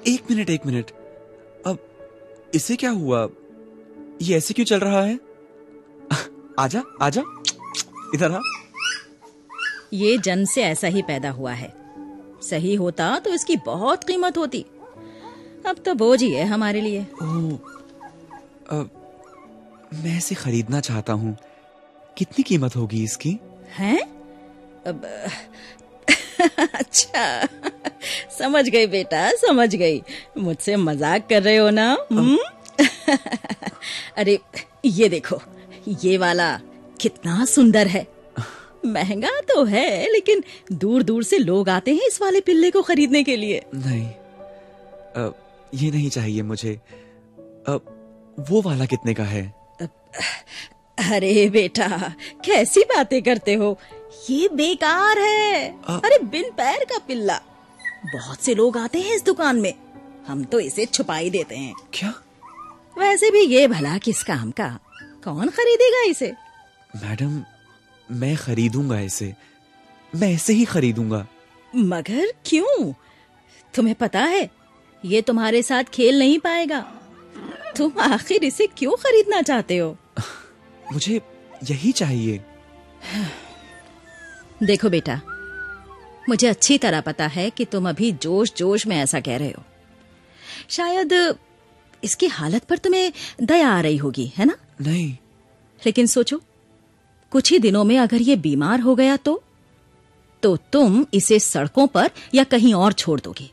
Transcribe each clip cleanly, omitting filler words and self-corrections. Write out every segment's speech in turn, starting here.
एक मिनट। अब इसे क्या हुआ? ये ऐसे क्यों चल रहा है? आजा आजा, इधर आ। ये जन्म से ऐसा ही पैदा हुआ है। सही होता तो इसकी बहुत कीमत होती। अब तो बोझ ही है हमारे लिए। मैं इसे खरीदना चाहता हूँ। कितनी कीमत होगी इसकी? हैं? अब अच्छा, समझ गई बेटा, समझ गई। मुझसे मजाक कर रहे हो ना? अरे ये देखो, ये वाला कितना सुंदर है। महंगा तो है, लेकिन दूर दूर से लोग आते हैं इस वाले पिल्ले को खरीदने के लिए। नहीं, ये नहीं चाहिए मुझे। वो वाला कितने का है? अरे बेटा, कैसी बातें करते हो? ये बेकार है। अरे बिन पैर का पिल्ला। बहुत से लोग आते हैं इस दुकान में, हम तो इसे छुपा ही देते हैं। क्या? वैसे भी ये भला किस काम का? कौन खरीदेगा इसे? मैडम, मैं खरीदूंगा इसे। मैं इसे ही खरीदूंगा। मगर क्यों? तुम्हें पता है ये तुम्हारे साथ खेल नहीं पाएगा। तुम आखिर इसे क्यों खरीदना चाहते हो? मुझे यही चाहिए। देखो बेटा, मुझे अच्छी तरह पता है कि तुम अभी जोश जोश में ऐसा कह रहे हो। शायद इसकी हालत पर तुम्हें दया आ रही होगी, है ना? नहीं। लेकिन सोचो, कुछ ही दिनों में अगर ये बीमार हो गया तो तुम इसे सड़कों पर या कहीं और छोड़ दोगे।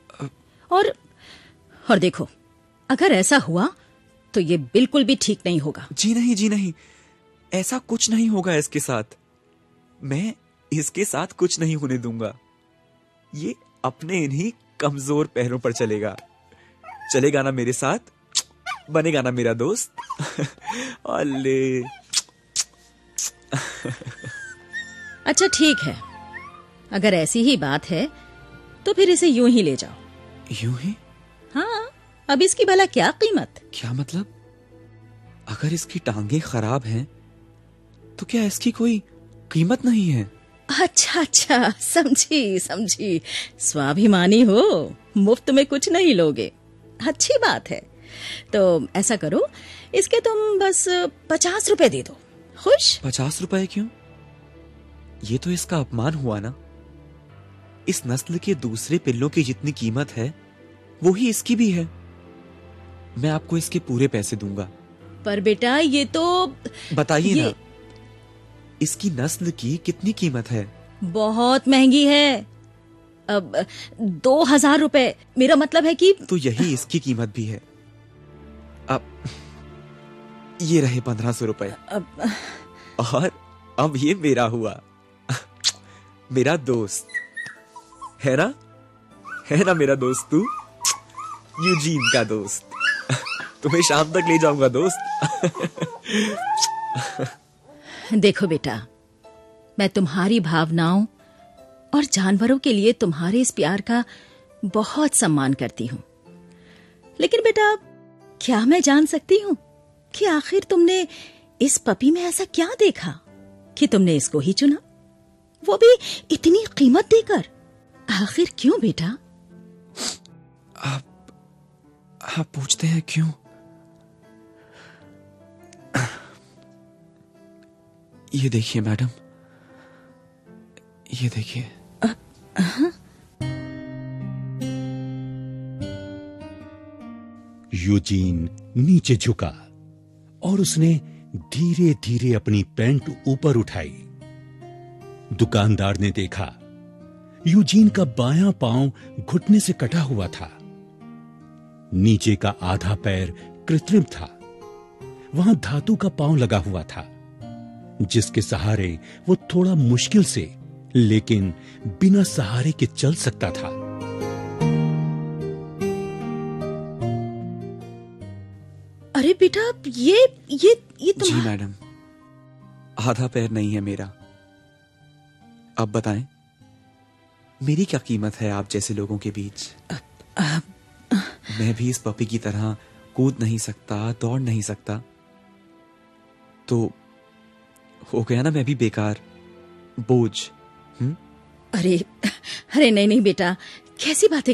और देखो, अगर ऐसा हुआ तो ये बिल्कुल भी ठीक नहीं होगा। जी नहीं, जी नहीं, ऐसा कुछ नहीं होगा इसके साथ। मैं इसके साथ कुछ नहीं होने दूंगा। ये अपने इन्हीं कमजोर पैरों पर चलेगा। चलेगा ना मेरे साथ, बनेगा ना मेरा दोस्त। अले। अच्छा ठीक है, अगर ऐसी ही बात है तो फिर इसे यूं ही ले जाओ। यूं ही? हाँ, अब इसकी भला क्या कीमत? क्या मतलब? अगर इसकी टांगे खराब हैं तो क्या इसकी कोई कीमत नहीं है? अच्छा, समझी। स्वाभिमानी हो, मुफ्त में कुछ नहीं लोगे। अच्छी बात है। तो ऐसा करो, इसके तुम बस 50 रुपए दे दो। खुश? 50 रुपए क्यों? ये तो इसका अपमान हुआ ना। इस नस्ल के दूसरे पिल्लों की जितनी कीमत है वो ही इसकी भी है। मैं आपको इसके पूरे पैसे दूंगा। पर बेटा, ये तो बताइए ना, इसकी नस्ल की कितनी कीमत है? बहुत महंगी है। अब 2000 रुपए। मेरा मतलब है कि तो यही इसकी कीमत भी है। अब ये रहे 1500 रुपए। और अब ये मेरा हुआ। मेरा दोस्त है ना? है ना मेरा दोस्त तू? यूजीन का दोस्त। तुम्हें शाम तक ले जाऊंगा दोस्त। देखो बेटा, मैं तुम्हारी भावनाओं और जानवरों के लिए तुम्हारे इस प्यार का बहुत सम्मान करती हूँ। लेकिन बेटा, क्या मैं जान सकती हूँ कि आखिर तुमने इस पपी में ऐसा क्या देखा कि तुमने इसको ही चुना, वो भी इतनी कीमत देकर? आखिर क्यों बेटा? आप पूछते हैं क्यों? ये देखिए मैडम, ये देखिए। यूजीन नीचे झुका और उसने धीरे धीरे अपनी पैंट ऊपर उठाई। दुकानदार ने देखा यूजीन का बायां पांव घुटने से कटा हुआ था। नीचे का आधा पैर कृत्रिम था। वहां धातु का पांव लगा हुआ था, जिसके सहारे वो थोड़ा मुश्किल से लेकिन बिना सहारे के चल सकता था। अरे बेटा, ये जी मैडम, आधा पैर नहीं है मेरा। अब बताएं, मेरी क्या कीमत है आप जैसे लोगों के बीच? मैं भी इस पपी की तरह कूद नहीं सकता, दौड़ नहीं सकता, तो हो गया ना मैं भी बेकार, बोझ। अरे नहीं बेटा, कैसी बातें